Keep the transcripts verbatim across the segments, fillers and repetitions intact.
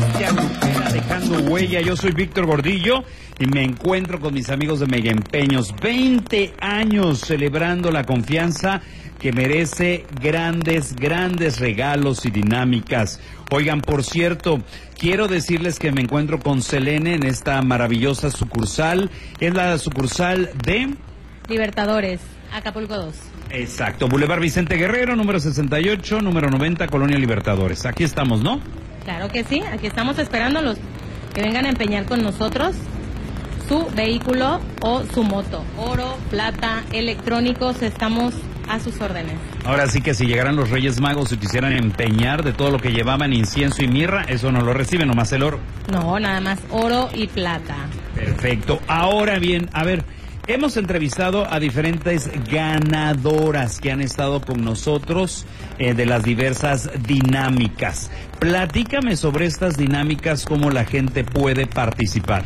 Cristian Lupera dejando huella. Yo soy Víctor Gordillo y me encuentro con mis amigos de Mega Empeños. veinte años celebrando la confianza que merece grandes, grandes regalos y dinámicas. Oigan, por cierto, quiero decirles que me encuentro con Selene en esta maravillosa sucursal. Es la sucursal de Libertadores, Acapulco dos. Exacto, Boulevard Vicente Guerrero, número sesenta y ocho, número noventa, Colonia Libertadores. Aquí estamos, ¿no? Claro que sí, aquí estamos esperándolos que vengan a empeñar con nosotros su vehículo o su moto. Oro, plata, electrónicos, estamos a sus órdenes. Ahora sí que si llegaran los Reyes Magos y quisieran empeñar de todo lo que llevaban, incienso y mirra, eso no lo reciben, nomás el oro. No, nada más oro y plata. Perfecto. Ahora bien, a ver, hemos entrevistado a diferentes ganadoras que han estado con nosotros eh, de las diversas dinámicas. Platícame sobre estas dinámicas, cómo la gente puede participar.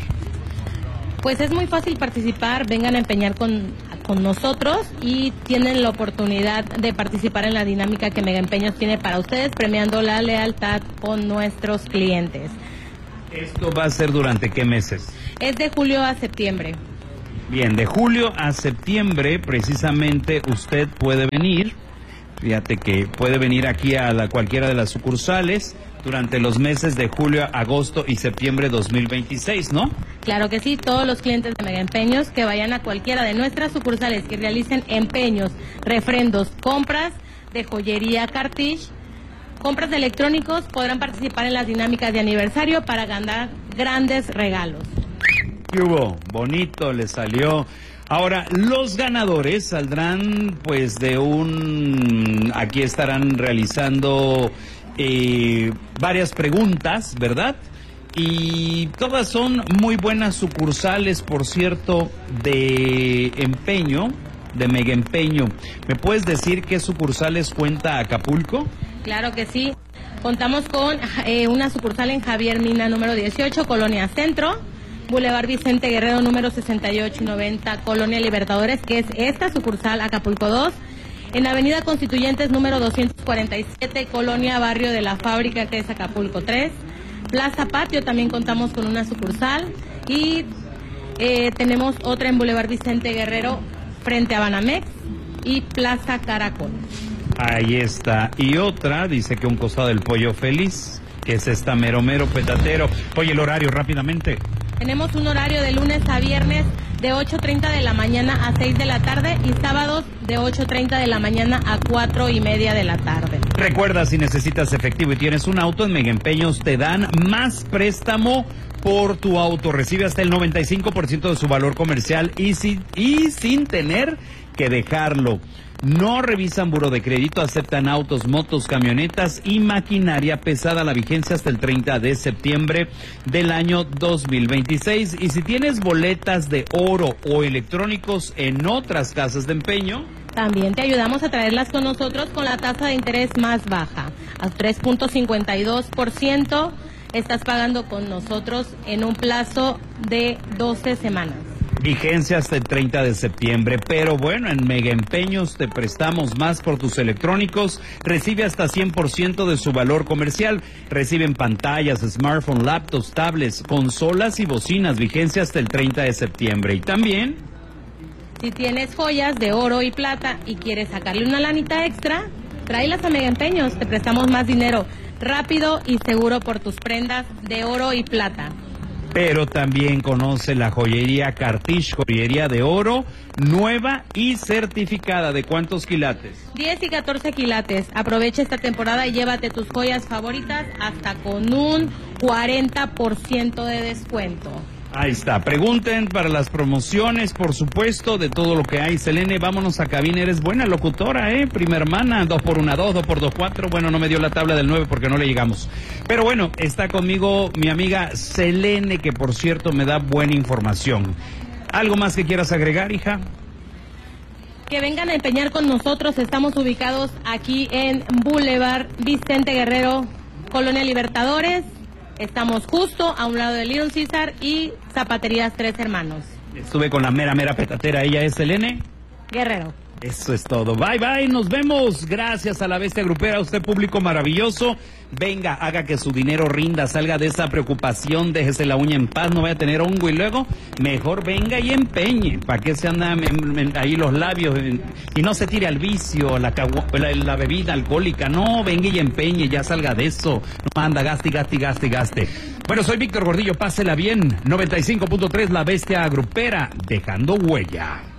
Pues es muy fácil participar, vengan a empeñar con, con nosotros y tienen la oportunidad de participar en la dinámica que Mega Empeños tiene para ustedes, premiando la lealtad con nuestros clientes. ¿Esto va a ser durante qué meses? Es de julio a septiembre. Bien, de julio a septiembre precisamente usted puede venir, fíjate que puede venir aquí a la, cualquiera de las sucursales durante los meses de julio, agosto y septiembre dos mil veintiséis, ¿no? Claro que sí, todos los clientes de Mega Empeños que vayan a cualquiera de nuestras sucursales que realicen empeños, refrendos, compras de joyería Cartish, compras de electrónicos, podrán participar en las dinámicas de aniversario para ganar grandes regalos. ¿Qué hubo? Bonito le salió. Ahora, los ganadores saldrán pues de un... Aquí estarán realizando eh, varias preguntas, ¿verdad? Y todas son muy buenas sucursales, por cierto, de empeño, de Mega Empeño. ¿Me puedes decir qué sucursales cuenta Acapulco? Claro que sí. Contamos con eh, una sucursal en Javier Mina, número dieciocho, Colonia Centro. Boulevard Vicente Guerrero, número sesenta y ocho y noventa, Colonia Libertadores, que es esta sucursal, Acapulco dos. En Avenida Constituyentes, número doscientos cuarenta y siete, Colonia Barrio de la Fábrica, que es Acapulco tres. Plaza Patio, también contamos con una sucursal. Y eh, tenemos otra en Boulevard Vicente Guerrero, frente a Banamex. Y Plaza Caracol. Ahí está. Y otra, dice que un costado del Pollo Feliz, que es esta mero mero petatero. Oye, el horario rápidamente. Tenemos un horario de lunes a viernes de ocho treinta de la mañana a seis de la tarde y sábados de ocho treinta de la mañana a cuatro y media de la tarde. Recuerda, si necesitas efectivo y tienes un auto, en Mega Empeños te dan más préstamo por tu auto. Recibe hasta el noventa y cinco por ciento de su valor comercial y, si, y sin tener que dejarlo. No revisan buro de crédito, aceptan autos, motos, camionetas y maquinaria pesada. La vigencia hasta el treinta de septiembre del año dos mil veintiséis. Y si tienes boletas de oro o electrónicos en otras casas de empeño, también te ayudamos a traerlas con nosotros con la tasa de interés más baja, a tres punto cincuenta y dos por ciento. Estás pagando con nosotros en un plazo de doce semanas. Vigencia hasta el treinta de septiembre, pero bueno, en Mega Empeños te prestamos más por tus electrónicos. Recibe hasta cien por ciento de su valor comercial. Reciben pantallas, smartphones, laptops, tablets, consolas y bocinas. Vigencia hasta el treinta de septiembre. Y también, si tienes joyas de oro y plata y quieres sacarle una lanita extra, tráelas a Mega Empeños. Te prestamos más dinero rápido y seguro por tus prendas de oro y plata. Pero también conoce la joyería Cartish, joyería de oro, nueva y certificada. ¿De cuántos quilates? diez y catorce quilates. Aprovecha esta temporada y llévate tus joyas favoritas hasta con un cuarenta por ciento de descuento. Ahí está. Pregunten para las promociones, por supuesto, de todo lo que hay. Selene, vámonos a cabina. Eres buena locutora, ¿eh? Prima hermana, dos por una, dos, dos por dos, cuatro. Bueno, no me dio la tabla del nueve porque no le llegamos. Pero bueno, está conmigo mi amiga Selene, que por cierto me da buena información. ¿Algo más que quieras agregar, hija? Que vengan a empeñar con nosotros. Estamos ubicados aquí en Boulevard Vicente Guerrero, Colonia Libertadores. Estamos justo a un lado de Little César y Zapaterías Tres Hermanos. Estuve con la mera, mera petatera. ¿Ella es Selene Guerrero. Eso es todo. Bye, bye. Nos vemos. Gracias a la bestia grupera, a usted público maravilloso. Venga, haga que su dinero rinda, salga de esa preocupación, déjese la uña en paz, no vaya a tener hongo y luego mejor venga y empeñe. ¿Para qué se andan ahí los labios? Y no se tire al vicio, la, la, la bebida alcohólica. No, venga y empeñe, ya salga de eso. No anda, gaste, gaste, gaste, gaste. Bueno, soy Víctor Gordillo, pásela bien. noventa y cinco punto tres, la bestia grupera, dejando huella.